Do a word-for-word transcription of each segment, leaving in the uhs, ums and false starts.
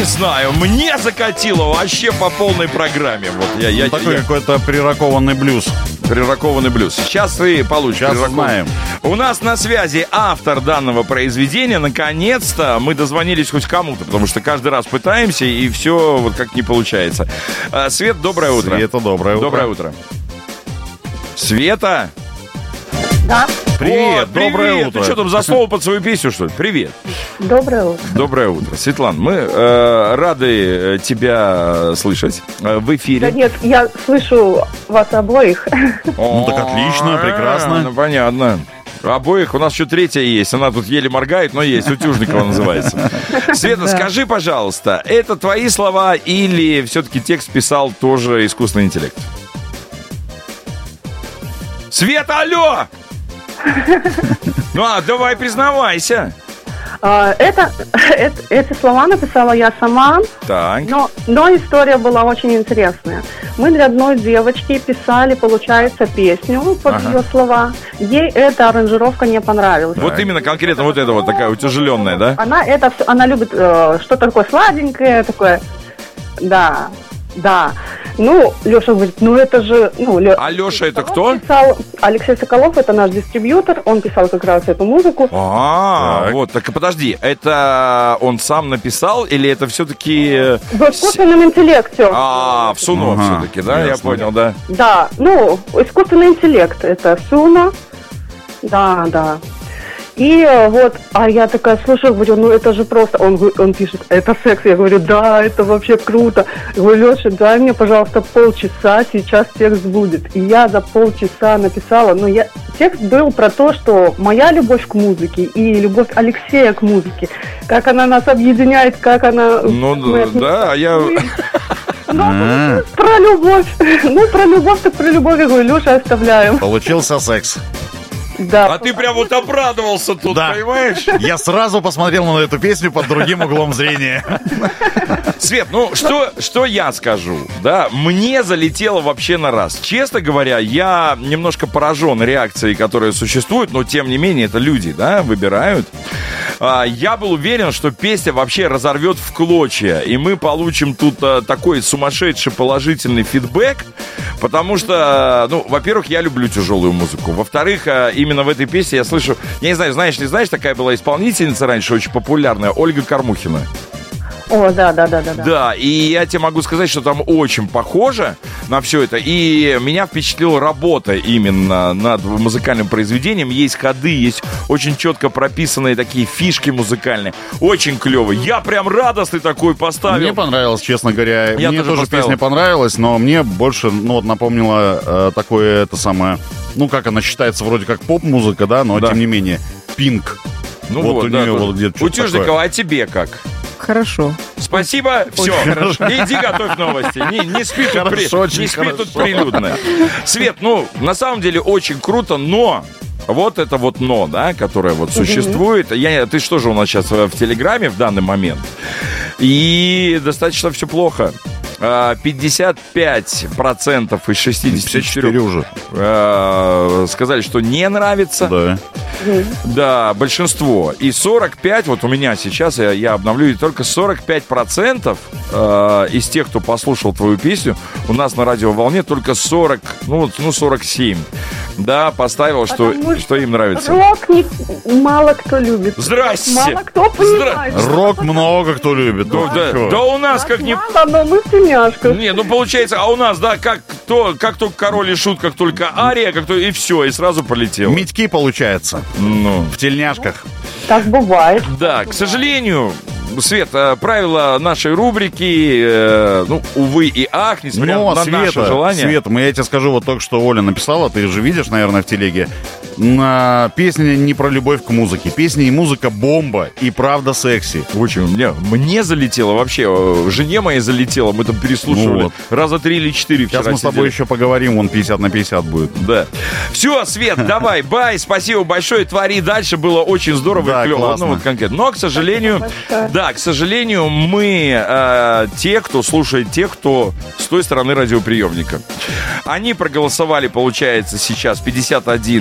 не знаю, мне закатило вообще по полной программе. Вот я, я, такой я... какой-то прирокованный блюз. Прирокованный блюз. Сейчас ты получишь. Сейчас узнаем. У нас на связи автор данного произведения. Наконец-то мы дозвонились хоть кому-то, потому что каждый раз пытаемся, и все вот как не получается. Свет, доброе утро. Света, доброе утро. Доброе утро. Света? Да. Привет, О, доброе привет. утро. Ты что там, заснул под свою песню, что ли? Привет. Доброе утро. Доброе утро. Светлана, мы э, рады тебя слышать э, в эфире. Да нет, я слышу вас обоих. Ну так отлично, прекрасно. Ну понятно. Обоих, у нас еще третья есть. Она тут еле моргает, но есть. Утюжникова называется. Света, скажи, пожалуйста, это твои слова или все-таки текст писал тоже искусственный интеллект? Света, алло! Ну, а давай признавайся. А, это, это, эти слова написала я сама, Так. но, но история была очень интересная. Мы для одной девочки писали, получается, песню под Ага. ее слова. Ей эта аранжировка не понравилась. Вот именно конкретно вот эта вот такая утяжеленная, да? Она это всё- она любит э, что-то такое сладенькое, такое. Да, да. Ну, Леша говорит, ну это же... Ну, Лё- А Леша это Соколов кто? писал- Алексей Соколов, это наш дистрибьютор, он писал как раз эту музыку. А, Так. вот, так подожди, это он сам написал или это все-таки... В искусственном интеллекте. А, в Суно Ага, все-таки, да? Я ясно. понял, да. Да, ну, искусственный интеллект, это Суна. Да, да. И э, вот, а я такая, слушай, говорю, ну это же просто, он, говорит- он пишет, это секс, я говорю, да, это вообще круто. Я говорю, Леша, дай мне, пожалуйста, полчаса, сейчас текст будет. И я за полчаса написала, ну я, текст был про то, что моя любовь к музыке и любовь Алексея к музыке, как она нас объединяет, как она... Ну, мы да, я... Ну, про любовь. Ну, про любовь, так про любовь. Я говорю, Леша, оставляем. Получился секс. Да. А ты прям вот обрадовался тут, Да. понимаешь? Я сразу посмотрел на эту песню под другим углом зрения. Свет, ну что, что я скажу, да, мне залетело вообще на раз. Честно говоря, я немножко поражен реакцией, которая существует, но тем не менее это люди, да, выбирают. А, я был уверен, что песня вообще разорвет в клочья, и мы получим тут а, такой сумасшедший положительный фидбэк, потому что, ну, во-первых, я люблю тяжелую музыку, во-вторых, а, именно в этой песне я слышу, я не знаю, знаешь, не знаешь, такая была исполнительница раньше очень популярная, Ольга Кормухина. О, да, да, да, да, да. Да, и я тебе могу сказать, что там очень похоже на все это. И меня впечатлила работа именно над музыкальным произведением. Есть ходы, есть очень четко прописанные такие фишки музыкальные. Очень клево. Я прям радостный такой поставил. Мне понравилось, честно говоря. Я мне тоже тоже поставил. песня понравилась, но мне больше, ну, вот напомнила э, такое, это самое, ну, как она считается, вроде как поп-музыка, да, но Да. тем не менее, Пинк. Ну вот вот, у да, нее тоже. вот где-то что-то Утюжникова, такое. а тебе как? Хорошо. Спасибо, все. Иди готовь новости. Не, не спи, тут, при- Хорошо, очень не спи тут хорошо. прилюдно. Свет, ну, на самом деле очень круто, но... Вот это вот но, да, которое вот существует. Я, ты что же у нас сейчас в Телеграме в данный момент? И достаточно все плохо. А, пятьдесят пять процентов из шестидесяти четырёх уже. а, сказали, что не нравится. Да. Да, большинство. И сорок пять, вот у меня сейчас, я, я обновлю, и только сорок пять процентов э, из тех, кто послушал твою песню, у нас на радиоволне только сорок, ну, вот, ну сорок семь, да, поставил, что, Потому что им нравится. Рок не, мало кто любит. Здрасте! Мало кто понимает. Рок много кто любит. Ну, ну, да, чё? да у нас как не... Мало, но мы в тельняшках. Не, ну получается, а у нас, да, как, то, как только король и шут, как только ария, как то и все, и сразу полетел. Митьки, получается, Ну, в тельняшках. Так бывает. да, к сожалению, Свет, э, правила нашей рубрики, э, ну, увы и ах, несмотря Но, на наше Света, желание. Света, мы, я тебе скажу, вот только что Оля написала, ты же видишь, наверное, в телеге, на песня не про любовь к музыке. Песня и музыка бомба, и правда секси. Очень, мне, мне залетело вообще, э, жене моей залетело, мы там переслушивали Ну вот. раза три или четыре вчера Сейчас мы с тобой сидели. еще поговорим, вон пятьдесят на пятьдесят будет. Да. Все, Свет, давай, бай, спасибо большое, твори дальше, было очень здорово Да, и клево. классно. Ну, вот конкретно. Но, к сожалению, большое. да, к сожалению, мы э, те, кто слушает тех, кто с той стороны радиоприемника. Они проголосовали, получается, сейчас пятьдесят один не нравится.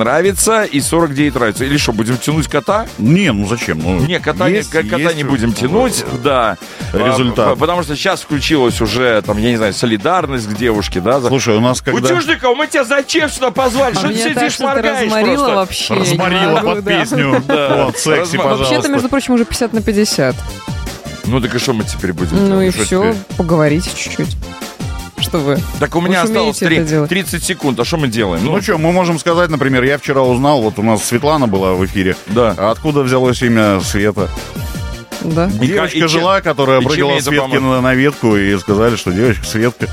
нравится и сорок девять нравится. Или что, будем тянуть кота? Не, ну зачем? Ну, не, кота, есть, не, кота есть не будем тянуть, да. Результат. А, потому что сейчас включилась уже, там, я не знаю, солидарность к девушке, да. Слушай, у нас когда... Утюжников, мы тебя зачем сюда позвали? А что ты меня сидишь, так моргаешь разморило просто? вообще. Разморила под да. песню. Вот, секси, Разма- пожалуйста. Вообще-то, между прочим, уже пятьдесят на пятьдесят. Ну так и что мы теперь будем Ну делать? и Что все, теперь? поговорите чуть-чуть. Что вы? Так у меня Вы же осталось умеете это три- делать. тридцать секунд, а что мы делаем? Ну что, мы можем сказать, например, я вчера узнал, вот у нас Светлана была в эфире. Да. А откуда взялось имя Света? Да. И Девочка ка- и чем- жила, которая и чем прыгала ей это Светке поможет? на, на ветку, и сказали, что девочка Светка.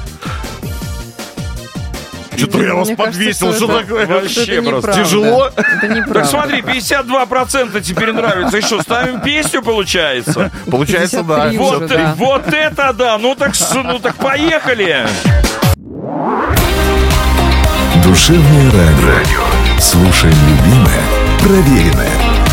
Что-то я вас Мне кажется, подвесил, что что это- такое? Вообще Это просто неправда. тяжело. Это неправда. Так смотри, пятьдесят два процента теперь нравится. И что, ставим песню, получается? Получается, да. пятьдесят три Вот, уже, э- да. вот это да! Ну так, с- ну так поехали! Душевное радио. Слушаем любимое, проверенное.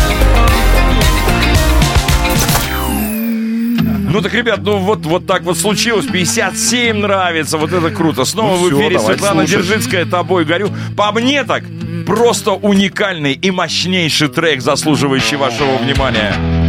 Ну так, ребят, ну вот, вот так вот случилось. пятьдесят семь нравится. Вот это круто. Снова Ну в всё, эфире давайте Светлана слушать. Дзержинская, тобой горю. По мне так, просто уникальный и мощнейший трек, заслуживающий вашего внимания.